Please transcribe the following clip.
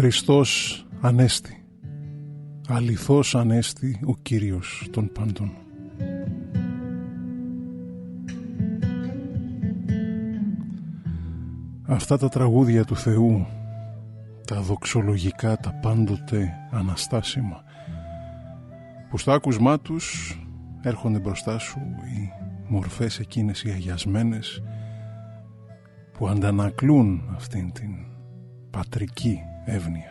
Χριστός Ανέστη, αληθώς Ανέστη ο Κύριος των πάντων. Αυτά τα τραγούδια του Θεού, τα δοξολογικά, τα πάντοτε αναστάσιμα, που στο άκουσμά τους έρχονται μπροστά σου οι μορφές εκείνες οι αγιασμένες που αντανακλούν αυτήν την πατρική εύνοια.